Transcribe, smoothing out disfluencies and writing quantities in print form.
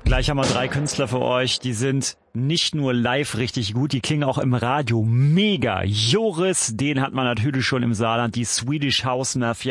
Gleich haben wir 3 Künstler für euch, die sind nicht nur live richtig gut, die klingen auch im Radio mega. Joris, den hat man natürlich schon im Saarland, die Swedish House Mafia.